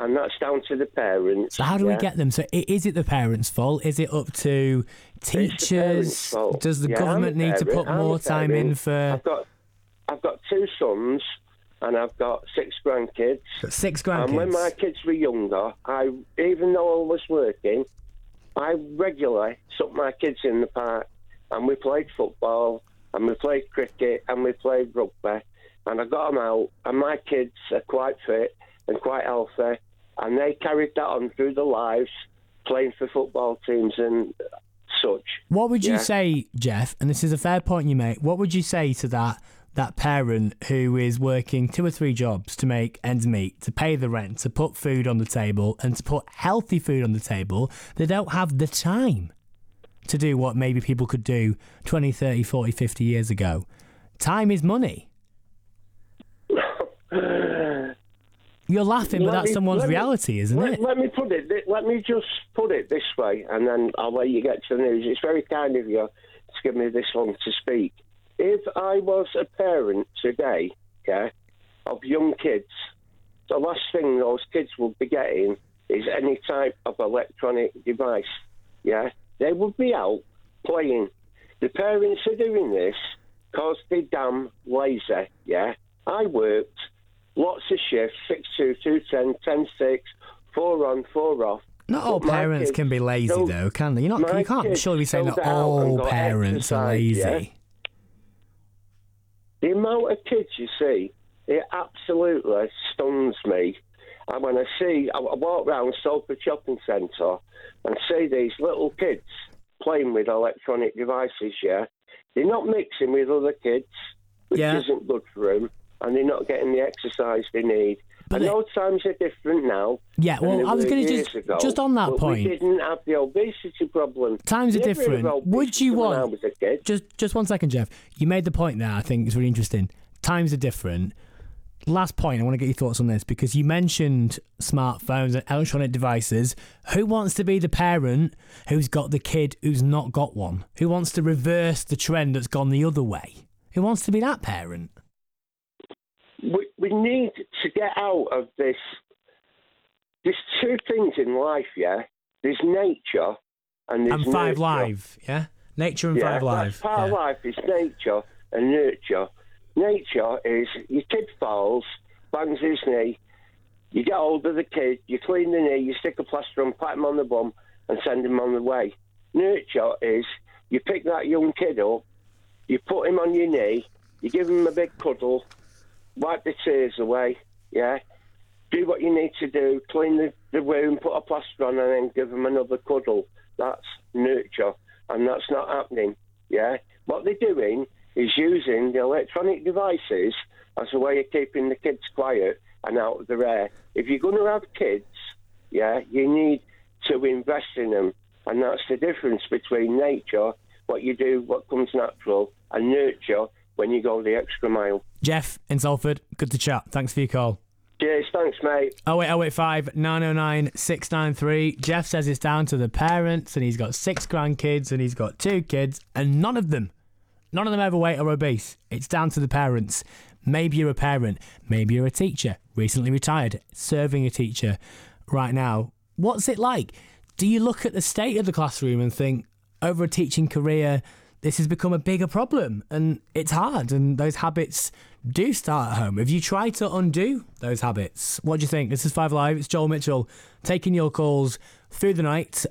and that's down to the parents. So how do we get them? So is it the parents' fault? Is it up to teachers? Does the government need to put more time in for... I've got 2 sons and I've got 6 grandkids. 6 grandkids? And when my kids were younger, even though I was working, I regularly took my kids in the park and we played football and we played cricket and we played rugby, and I got them out, and my kids are quite fit and quite healthy, and they carried that on through their lives, playing for football teams and such. What would you say, Jeff, and this is a fair point you make, what would you say to that parent who is working 2 or 3 jobs to make ends meet, to pay the rent, to put food on the table, and to put healthy food on the table? They don't have the time to do what maybe people could do 20, 30, 40, 50 years ago. Time is money. You're laughing, but that's someone's reality, isn't it? Let me just put it this way, and then I'll let you get to the news. It's very kind of you to give me this long to speak. If I was a parent today, of young kids, the last thing those kids would be getting is any type of electronic device, They would be out playing. The parents are doing this because they're damn lazy, I worked lots of shifts, 6-2, 2-10, 10-6, 4 on, 4 off. Not all parents can be lazy, though, can they? You can't surely be saying that all parents are lazy. The amount of kids you see, it absolutely stuns me. And when I walk around Salford Shopping Centre and see these little kids playing with electronic devices, they're not mixing with other kids, which isn't good for them, and they're not getting the exercise they need. But I know times are different now. Yeah, well, I was going to just on that point. We didn't have the obesity problem. Times are different. Would you want... When I was a kid. Just 1 second, Jeff. You made the point there, I think it's really interesting. Times are different. Last point, I want to get your thoughts on this, because you mentioned smartphones and electronic devices. Who wants to be the parent who's got the kid who's not got one? Who wants to reverse the trend that's gone the other way? Who wants to be that parent? We need to get out of this. There's 2 things in life, There's nature and there's and 5 nurture. Live, Nature and 5 Live. Part of life is nature and nurture. Nature is your kid falls, bangs his knee, you get hold of the kid, you clean the knee, you stick a plaster on, pat him on the bum and send him on the way. Nurture is you pick that young kid up, you put him on your knee, you give him a big cuddle, wipe the tears away, do what you need to do, clean the room, put a plaster on, and then give him another cuddle. That's nurture, and that's not happening, What they're doing is using the electronic devices as a way of keeping the kids quiet and out of their air. If you're going to have kids, you need to invest in them, and that's the difference between nature, what you do, what comes natural, and nurture, when you go the extra mile. Jeff in Salford, good to chat. Thanks for your call. Cheers, thanks, mate. 08085 909 693. Jeff says it's down to the parents, and he's got 6 grandkids, and he's got 2 kids, and none of them overweight or obese. It's down to the parents. Maybe you're a parent. Maybe you're a teacher, recently retired, serving a teacher right now. What's it like? Do you look at the state of the classroom and think, over a teaching career, this has become a bigger problem and it's hard, and those habits do start at home? Have you tried to undo those habits? What do you think? This is 5 Live. It's Joel Mitchell taking your calls through the night.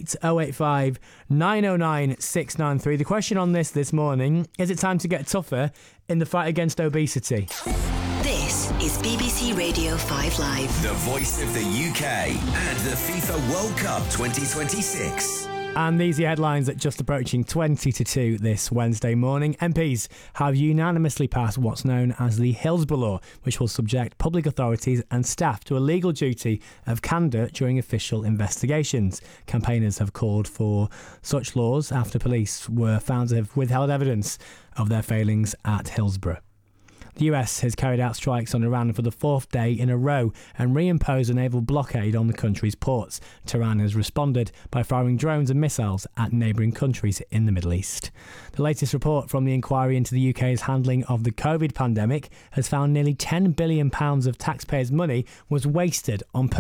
08085 909 693. The question on this morning: is it time to get tougher in the fight against obesity? This is BBC Radio 5 Live. The voice of the UK and the FIFA World Cup 2026. And these are headlines at just approaching 20 to 2 this Wednesday morning. MPs have unanimously passed what's known as the Hillsborough Law, which will subject public authorities and staff to a legal duty of candour during official investigations. Campaigners have called for such laws after police were found to have withheld evidence of their failings at Hillsborough. The US has carried out strikes on Iran for the 4th day in a row and reimposed a naval blockade on the country's ports. Tehran has responded by firing drones and missiles at neighbouring countries in the Middle East. The latest report from the inquiry into the UK's handling of the COVID pandemic has found nearly £10 billion of taxpayers' money was wasted on